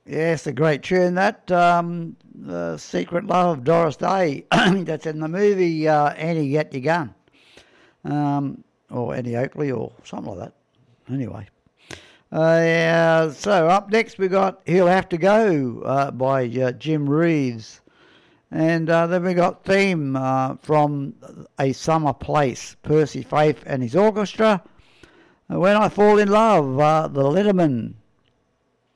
Yes, a great tune that. Secret Love of Doris Day. That's in the movie Annie Get Your Gun. Or Annie Oakley or something like that. Anyway. So up next we got He'll Have to Go by Jim Reeves. And then we got Theme from A Summer Place, Percy Faith and his orchestra. When I Fall in Love, the Letterman